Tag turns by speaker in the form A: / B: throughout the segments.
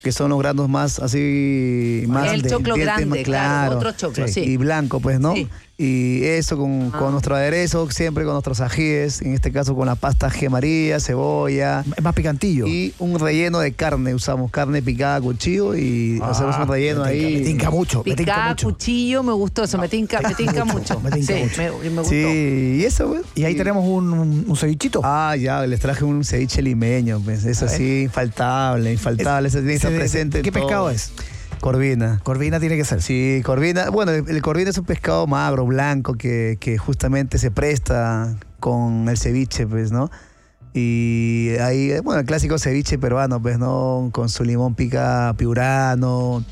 A: que son los granos más así, más
B: el choclo grande, claro, otro choclo, sí.
A: Y blanco, pues, ¿no?
B: Sí.
A: Y eso con nuestro aderezo, siempre con nuestros ajíes, en este caso con la pasta ají amarilla, cebolla.
C: Es más picantillo.
A: Y un relleno de carne, usamos carne picada a cuchillo y hacemos un relleno ahí.
C: Me tinca mucho.
B: Picada a cuchillo, me gustó eso, me tinca mucho.
C: Me tinca mucho.
B: Me gustó.
A: Sí, y eso, pues.
C: Y ahí tenemos un cevichito.
A: Ya, les traje un ceviche limeño, pues, es así, infaltable, ese tiene que estar presente.
C: ¿Qué pescado es?
A: Corvina.
C: Corvina tiene que ser.
A: Sí, corvina. Bueno, el corvina es un pescado magro, blanco, que justamente se presta con el ceviche, pues, ¿no? Y ahí, bueno, el clásico ceviche peruano, pues, ¿no? Con su limón pica piurano,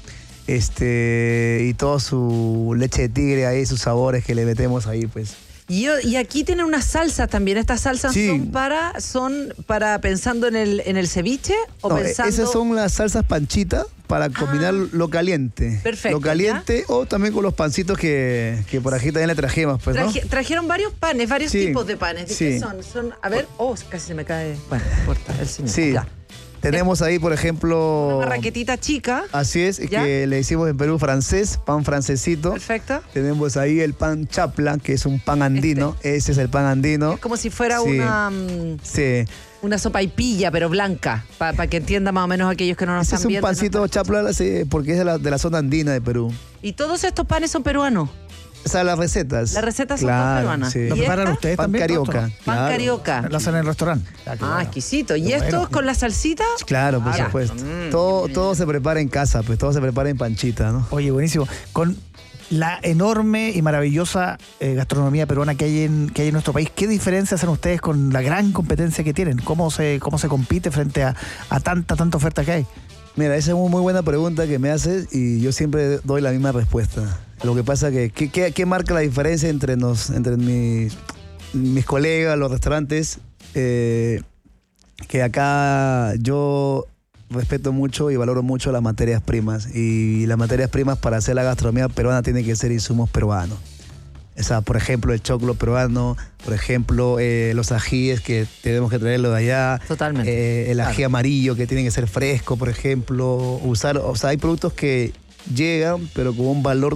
A: y todo su leche de tigre ahí, sus sabores que le metemos ahí, pues.
B: Y aquí tienen unas salsas también. ¿Estas salsas
A: Sí.
B: son para pensando en el ceviche o
A: No,
B: pensando...?
A: esas son las salsas panchita para combinar lo caliente.
B: Perfecto,
A: Lo caliente o también con los pancitos que por aquí también le trajimos, pues, ¿no?
B: Trajeron varios panes, varios
A: Sí,
B: tipos de panes. ¿De
A: sí.
B: qué son? A ver, casi se me cae. Bueno, no importa, el señor.
A: Sí.
B: Ya.
A: Tenemos ahí, por ejemplo...
B: Una raquetita chica.
A: Así es,
B: ¿Ya?
A: que le decimos en Perú francés, pan francesito.
B: Perfecto.
A: Tenemos ahí el pan chapla, que es un pan andino. Ese es el pan andino.
B: Es como si fuera
A: Sí. Sí.
B: una sopaipilla, pero blanca, para que entienda más o menos aquellos que no nos
A: Ese
B: están
A: es un
B: viendo.
A: pancito chapla, porque es de la zona andina de Perú.
B: Y todos estos panes son peruanos.
A: O sea, las recetas.
B: Las recetas son todas peruanas.
A: Sí.
C: ¿Lo
B: ¿Y
C: preparan
B: esta?
C: ustedes
A: Pan
C: también?
A: carioca.
C: Todo
B: Pan
A: Claro.
B: carioca.
C: esto? Lo hacen en el restaurante.
B: Exquisito. ¿Y
C: Qué
B: estos
C: bueno.
B: con la salsita?
A: Claro, por
B: Ya.
A: supuesto. Todo se prepara en casa, pues todo se prepara en panchita, ¿no?
C: Oye, buenísimo. Con la enorme y maravillosa gastronomía peruana que hay en nuestro país, ¿qué diferencia hacen ustedes con la gran competencia que tienen? ¿Cómo se compite frente a tanta oferta que hay?
A: Mira, esa es una muy buena pregunta que me haces y yo siempre doy la misma respuesta. Lo que pasa que, ¿qué marca la diferencia entre mis colegas, los restaurantes? Que acá yo respeto mucho y valoro mucho las materias primas. Y las materias primas para hacer la gastronomía peruana tienen que ser insumos peruanos. O sea, por ejemplo, el choclo peruano, por ejemplo, los ajíes que tenemos que traerlo de allá.
B: Totalmente.
A: El ají amarillo que tiene que ser fresco, por ejemplo. Hay productos que llegan, pero con un valor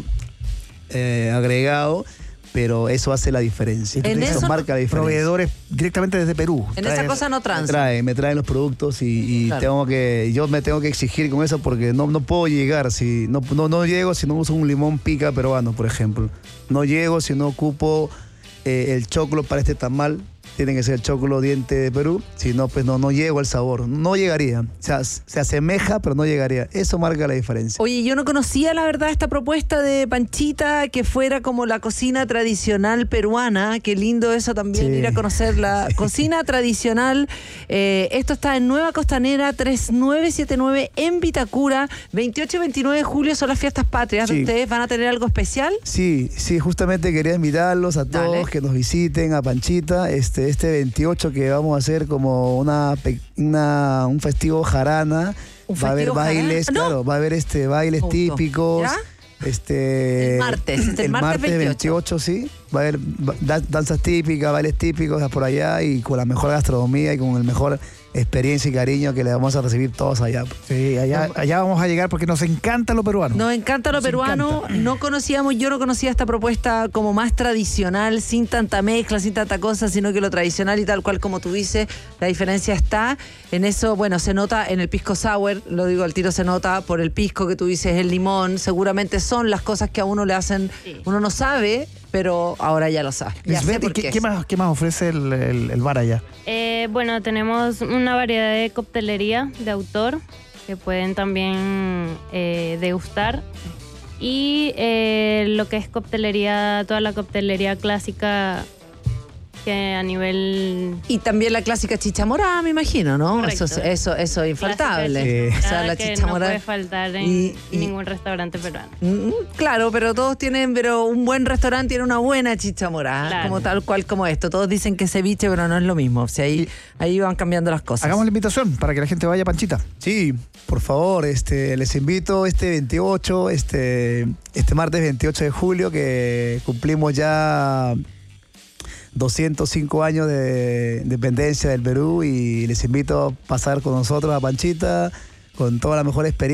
A: agregado, pero eso hace la diferencia.
B: En
A: Eso
B: eso
A: marca la diferencia.
C: Proveedores directamente desde Perú.
B: En esa cosa no transa.
A: Me traen los productos y
B: Claro.
A: yo me tengo que exigir con eso porque no puedo llegar no llego si no uso un limón pica peruano, por ejemplo. No llego si no ocupo el choclo para este tamal. Tiene que ser el choclo diente de Perú, si no, pues no llego al sabor, no llegaría. O sea, se asemeja, pero no llegaría. Eso marca la diferencia.
B: Oye, yo no conocía, la verdad, esta propuesta de panchita que fuera como la cocina tradicional peruana. Qué lindo eso también,
A: Sí.
B: ir a conocer la cocina tradicional. Esto está en Nueva Costanera 3979 en Vitacura. 28 y 29 de julio son las fiestas patrias.
A: Sí.
B: ¿Ustedes van a tener algo especial?
A: Sí, justamente quería invitarlos a todos
B: Dale.
A: que nos visiten a Panchita. Este 28 que vamos a hacer como un festivo jarana.
B: ¿Un
A: Va a haber
B: festivo jarana?
A: bailes,
B: No.
A: claro, va a haber bailes
B: Me gustó.
A: típicos.
B: ¿Ya?
A: El
B: martes, el martes
A: 28, sí. Va a haber danzas típicas, bailes típicos por allá y con la mejor gastronomía y con el mejor experiencia y cariño que le vamos a recibir todos allá.
C: Sí, allá vamos a llegar porque nos encanta lo peruano.
B: Nos encanta lo peruano. Yo no conocía esta propuesta como más tradicional, sin tanta mezcla, sin tanta cosa, sino que lo tradicional y tal cual como tú dices, la diferencia está en eso. Bueno, se nota en el pisco sour, lo digo al tiro, se nota por el pisco que tú dices, el limón, seguramente son las cosas que a uno le hacen, uno no sabe, pero ahora ya lo sabe. Ya sé
C: Lisbeth,
B: por
C: ¿y
B: qué.
C: qué más ofrece el bar allá?
D: Bueno, tenemos una variedad de coctelería de autor que pueden también degustar. Y lo que es coctelería, toda la coctelería clásica que a nivel...
B: Y también la clásica chicha morada, me imagino, ¿no?
D: Correcto.
B: Eso es infaltable.
D: clásica
B: O sea, la
D: que
B: chicha
D: no
B: morada.
D: puede faltar en
B: Y-
D: ningún restaurante peruano.
B: Claro, pero un buen restaurante tiene una buena chicha morada,
D: Claro.
B: como tal cual como esto. Todos dicen que ceviche, pero no es lo mismo. O sea, ahí van cambiando las cosas.
C: Hagamos la invitación para que la gente vaya a Panchita.
A: Sí, por favor, les invito este 28, este martes 28 de julio, que cumplimos ya 205 años de independencia del Perú y les invito a pasar con nosotros a Panchita, con toda la mejor experiencia.